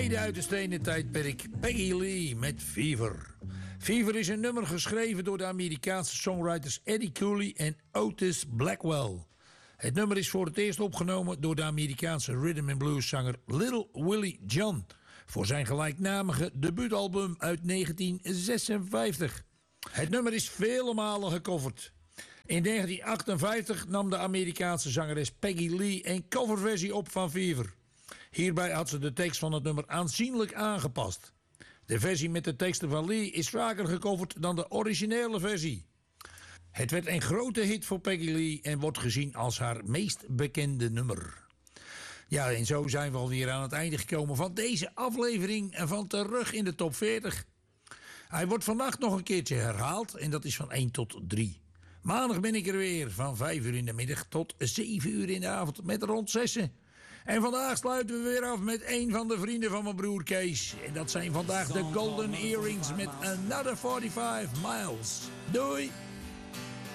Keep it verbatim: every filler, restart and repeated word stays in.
mede uit de stenen tijdperk Peggy Lee met Fever. Fever is een nummer geschreven door de Amerikaanse songwriters Eddie Cooley en Otis Blackwell. Het nummer is voor het eerst opgenomen door de Amerikaanse rhythm and blues zanger Little Willie John voor zijn gelijknamige debuutalbum uit negentien zesenvijftig. Het nummer is vele malen gecoverd. In negentien achtenvijftig nam de Amerikaanse zangeres Peggy Lee een coverversie op van Fever. Hierbij had ze de tekst van het nummer aanzienlijk aangepast. De versie met de teksten van Lee is vaker gecoverd dan de originele versie. Het werd een grote hit voor Peggy Lee en wordt gezien als haar meest bekende nummer. Ja, en zo zijn we alweer aan het einde gekomen van deze aflevering van Terug in de Top veertig. Hij wordt vannacht nog een keertje herhaald en dat is van één tot drie. Maandag ben ik er weer van vijf uur in de middag tot zeven uur in de avond met rond zessen. En vandaag sluiten we weer af met een van de vrienden van mijn broer Kees. En dat zijn vandaag de Golden Earrings met Another forty-five miles. Doei!